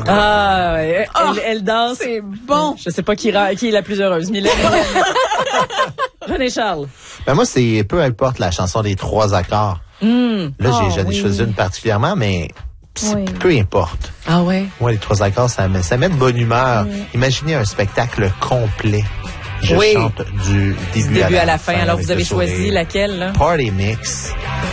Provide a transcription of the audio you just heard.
Ah, elle danse. C'est bon. Je sais pas qui est la plus heureuse. Mylène. René Charles. Ben moi, c'est peu importe la chanson des 3 accords. Là, j'en ai choisi une particulièrement, mais peu importe. Ah ouais? Moi, les 3 accords, ça met de bonne humeur. Imaginez un spectacle complet. Je chante du début à la fin. Alors, vous avez choisi laquelle, là? Party Mix.